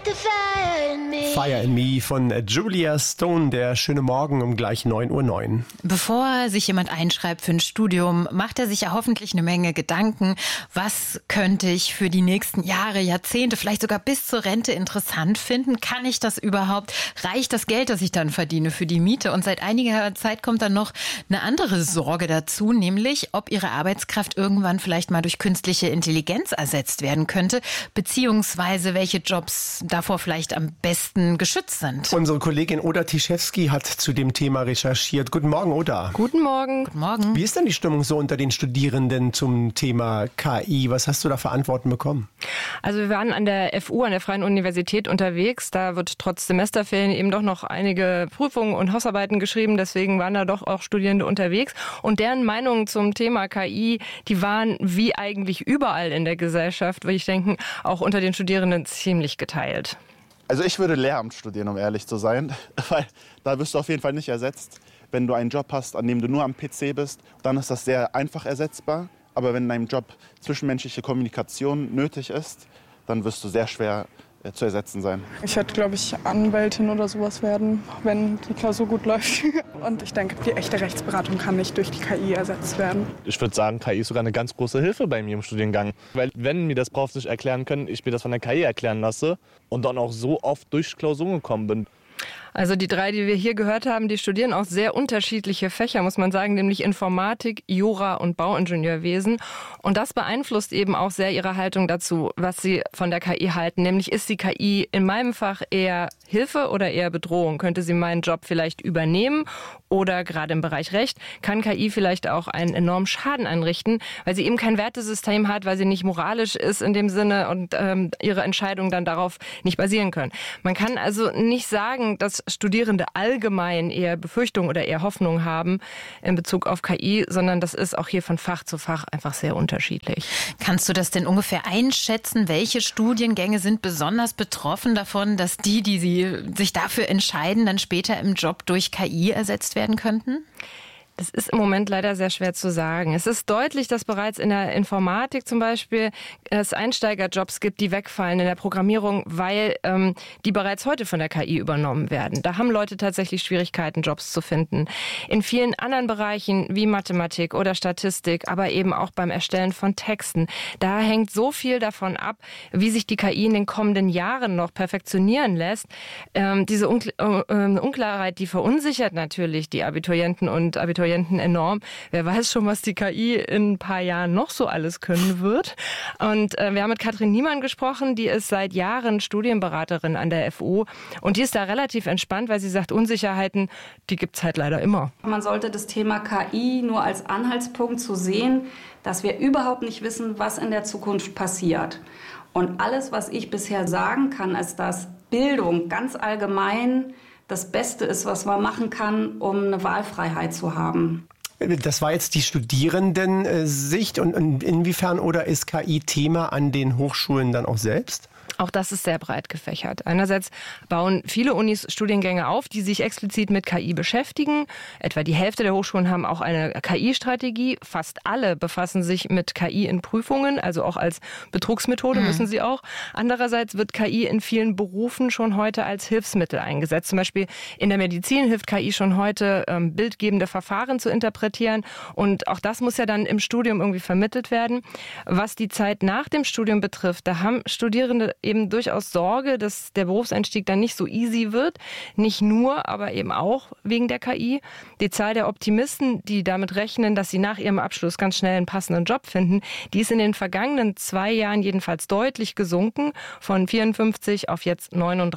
the fire in me. Fire in Me von Julia Stone, der schöne Morgen um gleich 9:09 Uhr. Bevor sich jemand einschreibt für ein Studium, macht er sich ja hoffentlich eine Menge Gedanken. Was könnte ich für die nächsten Jahre, Jahrzehnte, vielleicht sogar bis zur Rente interessant finden? Kann ich das überhaupt? Reicht das Geld, das ich dann verdiene für die Miete? Und seit einiger Zeit kommt dann noch eine andere Sorge dazu, nämlich ob ihre Arbeitskraft irgendwann vielleicht mal durch künstliche Intelligenz ersetzt werden könnte, beziehungsweise welche Jobs davor vielleicht am besten geschützt sind. Unsere Kollegin Oda Tischewski hat zu dem Thema recherchiert. Guten Morgen, Oda. Guten Morgen. Guten Morgen. Wie ist denn die Stimmung so unter den Studierenden zum Thema KI? Was hast du da für Antworten bekommen? Also wir waren an der FU, an der Freien Universität unterwegs. Da wird trotz Semesterferien eben doch noch einige Prüfungen und Hausarbeiten geschrieben. Deswegen waren da doch auch Studierende unterwegs. Und deren Meinungen zum Thema KI, die waren wie eigentlich überall in der Gesellschaft, würde ich denken, auch unter den Studierenden ziemlich geteilt. Also ich würde Lehramt studieren, um ehrlich zu sein, weil da wirst du auf jeden Fall nicht ersetzt. Wenn du einen Job hast, an dem du nur am PC bist, dann ist das sehr einfach ersetzbar. Aber wenn in deinem Job zwischenmenschliche Kommunikation nötig ist, dann wirst du sehr schwer zu ersetzen sein. Ich werde, glaube ich, Anwältin oder sowas werden, wenn die Klausur gut läuft. Und ich denke, die echte Rechtsberatung kann nicht durch die KI ersetzt werden. Ich würde sagen, KI ist sogar eine ganz große Hilfe bei mir im Studiengang. Weil wenn mir das Profs nicht erklären können, ich mir das von der KI erklären lasse und dann auch so oft durch Klausuren gekommen bin. Also die drei, die wir hier gehört haben, die studieren auch sehr unterschiedliche Fächer, muss man sagen, nämlich Informatik, Jura und Bauingenieurwesen. Und das beeinflusst eben auch sehr ihre Haltung dazu, was sie von der KI halten. Nämlich ist die KI in meinem Fach eher Hilfe oder eher Bedrohung? Könnte sie meinen Job vielleicht übernehmen? Oder gerade im Bereich Recht kann KI vielleicht auch einen enormen Schaden anrichten, weil sie eben kein Wertesystem hat, weil sie nicht moralisch ist in dem Sinne und ihre Entscheidungen dann darauf nicht basieren können. Man kann also nicht sagen, dass Studierende allgemein eher Befürchtungen oder eher Hoffnungen haben in Bezug auf KI, sondern das ist auch hier von Fach zu Fach einfach sehr unterschiedlich. Kannst du das denn ungefähr einschätzen? Welche Studiengänge sind besonders betroffen davon, dass die sich dafür entscheiden, dann später im Job durch KI ersetzt werden könnten? Das ist im Moment leider sehr schwer zu sagen. Es ist deutlich, dass bereits in der Informatik zum Beispiel es Einsteigerjobs gibt, die wegfallen in der Programmierung, weil die bereits heute von der KI übernommen werden. Da haben Leute tatsächlich Schwierigkeiten, Jobs zu finden. In vielen anderen Bereichen wie Mathematik oder Statistik, aber eben auch beim Erstellen von Texten, da hängt so viel davon ab, wie sich die KI in den kommenden Jahren noch perfektionieren lässt. Diese Unklarheit, die verunsichert natürlich die Abiturienten und Abiturienten enorm. Wer weiß schon, was die KI in ein paar Jahren noch so alles können wird. Und wir haben mit Katrin Niemann gesprochen, die ist seit Jahren Studienberaterin an der FU und die ist da relativ entspannt, weil sie sagt, Unsicherheiten, die gibt's halt leider immer. Man sollte das Thema KI nur als Anhaltspunkt zu sehen, dass wir überhaupt nicht wissen, was in der Zukunft passiert. Und alles, was ich bisher sagen kann, ist, dass Bildung ganz allgemein das Beste ist, was man machen kann, um eine Wahlfreiheit zu haben. Das war jetzt die Studierendensicht. Und inwiefern oder ist KI Thema an den Hochschulen dann auch selbst? Auch das ist sehr breit gefächert. Einerseits bauen viele Unis Studiengänge auf, die sich explizit mit KI beschäftigen. Etwa die Hälfte der Hochschulen haben auch eine KI-Strategie. Fast alle befassen sich mit KI in Prüfungen, also auch als Betrugsmethode müssen sie auch. Andererseits wird KI in vielen Berufen schon heute als Hilfsmittel eingesetzt. Zum Beispiel in der Medizin hilft KI schon heute, bildgebende Verfahren zu interpretieren. Und auch das muss ja dann im Studium irgendwie vermittelt werden. Was die Zeit nach dem Studium betrifft, da haben Studierende eben durchaus Sorge, dass der Berufseinstieg dann nicht so easy wird. Nicht nur, aber eben auch wegen der KI. Die Zahl der Optimisten, die damit rechnen, dass sie nach ihrem Abschluss ganz schnell einen passenden Job finden, die ist in den vergangenen 2 Jahren jedenfalls deutlich gesunken, von 54 auf jetzt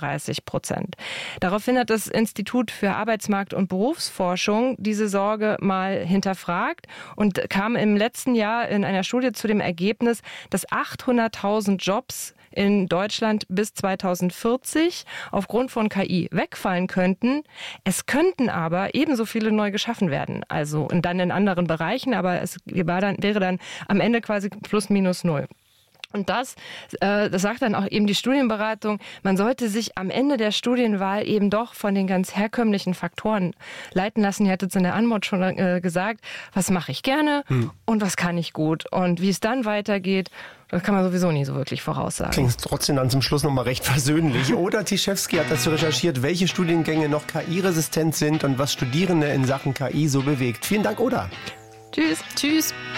39%. Daraufhin hat das Institut für Arbeitsmarkt- und Berufsforschung diese Sorge mal hinterfragt und kam im letzten Jahr in einer Studie zu dem Ergebnis, dass 800.000 Jobs in Deutschland bis 2040 aufgrund von KI wegfallen könnten. Es könnten aber ebenso viele neu geschaffen werden. Also dann in anderen Bereichen, aber es wäre dann am Ende quasi plus minus null. Und das sagt dann auch eben die Studienberatung, man sollte sich am Ende der Studienwahl eben doch von den ganz herkömmlichen Faktoren leiten lassen. Ihr hattet es in der Anmod schon gesagt, was mache ich gerne und was kann ich gut. Und wie es dann weitergeht, das kann man sowieso nie so wirklich voraussagen. Klingt trotzdem dann zum Schluss nochmal recht versöhnlich. Oda Tischewski hat dazu recherchiert, welche Studiengänge noch KI-resistent sind und was Studierende in Sachen KI so bewegt. Vielen Dank, Oda. Tschüss. Tschüss.